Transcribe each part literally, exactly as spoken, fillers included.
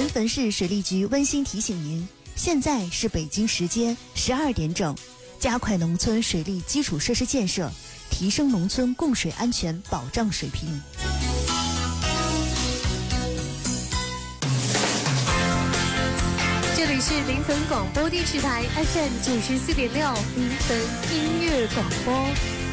汾市水利局温馨提醒您，现在是北京时间十二点整，加快农村水利基础设施建设，提升农村供水安全保障水平。 这里是临汾广播电视台 F M 九十四点六临汾音乐广播。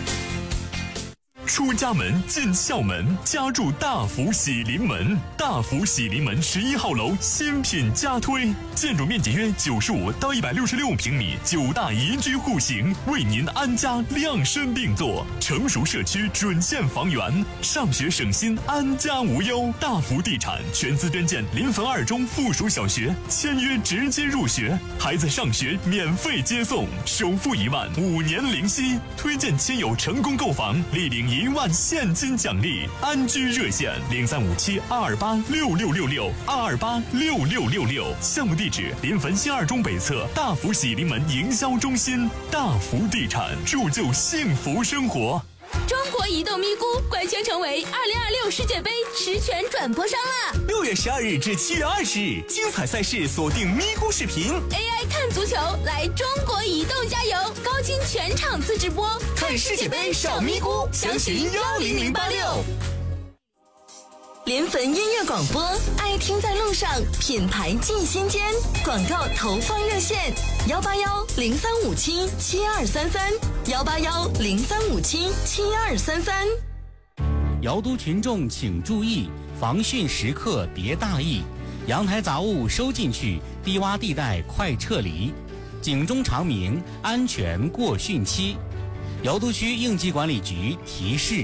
出家门进校门，家住大福喜临门。大福喜临门十一号楼新品加推，建筑面积约九十五到一百六十六平米，九大宜居户型，为您安家量身定做。成熟社区准现房源，上学省心，安家无忧。大福地产全资捐建临汾二中附属小学，签约直接入学，孩子上学免费接送，首付一万，五年零息。推荐亲友成功购房，立领一万现金奖励。安居热线零三五七二二八六六六六二二八六六六六。项目地址临汾新二中北侧大福喜临门营销中心。大福地产，铸就幸福生活。 中国移动咪咕官宣成为二零二六世界杯实权转播商啦！ 六月十二日至七月二十日，精彩赛事锁定咪咕视频 ，A I 看足球，来中国移动加油！高清全场次直播， 看世界杯少咪咕，详询幺零零八六。 临汾音乐广播，爱听在路上，品牌进心间。广告投放热线：幺八幺零三五七七二三三，幺八幺零三五七七二三三。 瑶都群众请注意，防汛时刻别大意，阳台杂物收进去，低洼地带快撤离，警钟长鸣，安全过汛期。瑶都区应急管理局提示。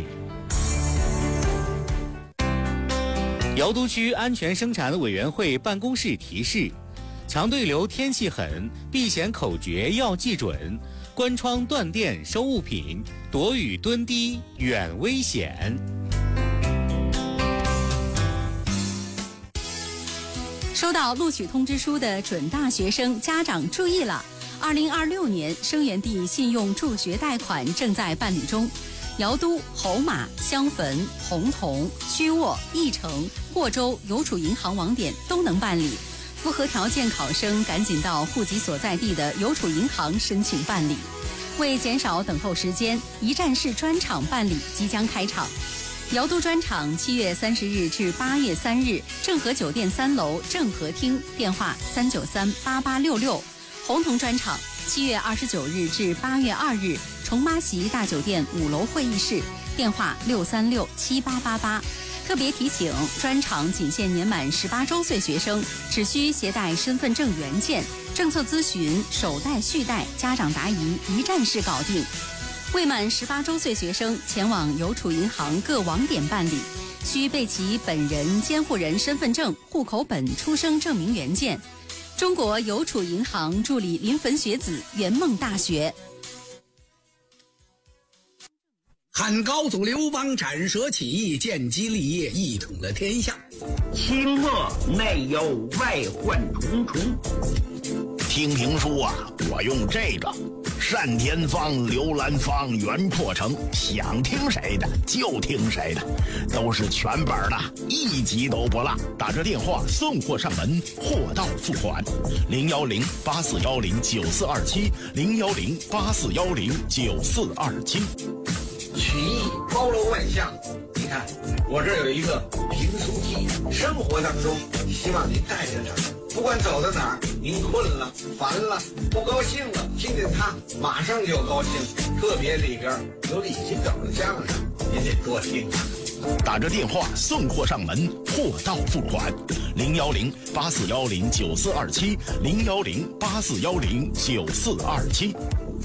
瑶都区安全生产委员会办公室提示：强对流天气狠，避险口诀要记准，关窗断电收物品，躲雨蹲低远危险。 收到录取通知书的准大学生家长注意了，二零二六年生源地信用助学贷款正在办理中。瑶都、侯马、襄汾、洪洞、曲沃、义城、霍州邮储银行网点都能办理，符合条件考生赶紧到户籍所在地的邮储银行申请办理。为减少等候时间，一站式专场办理即将开场。瑶都专场七月三十日至八月三日，正和酒店三楼正和厅，电话三九三八八六六。洪洞专场七月二十九日至八月二日，重八席大酒店五楼会议室，电话六三六七八八八。特别提醒，专场仅限年满十八周岁学生，只需携带身份证原件，政策咨询、首贷续贷、家长答疑一站式搞定。未满十八周岁学生前往邮储银行各网点办理，需备齐本人监护人身份证、户口本、出生证明原件。中国邮储银行助理临汾学子圆梦大学。 汉高祖刘邦斩蛇起义，建基立业，一统了天下。 清末内忧外患重重。 听评书啊，我用这个单田芳、刘兰芳、袁破城，想听谁的就听谁的，都是全本的，一集都不落。打这电话送货上门，货到付款。零幺零八四幺零九四二七，零幺零八四幺零九四二七。 曲艺包罗万象，你看我这有一个评书机，生活当中希望您带着它，不管走到哪儿，您困了、烦了、不高兴了，听见它马上就高兴。特别里边有李金斗的相声，您得多听。 打着电话送货上门，货到付款。零幺零八四幺零九四二七，零幺零八四幺零九四二七。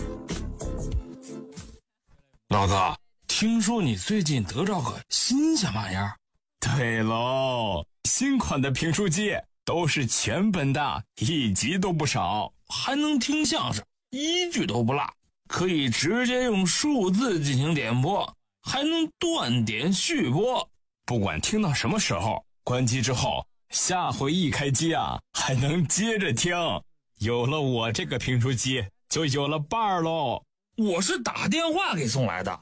老子听说你最近得着个新鲜玩意儿？对喽，新款的评书机都是全本的，一集都不少，还能听相声，一句都不落，可以直接用数字进行点播，还能断点续播。不管听到什么时候，关机之后，下回一开机啊，还能接着听。有了我这个评书机，就有了伴儿喽。我是打电话给送来的，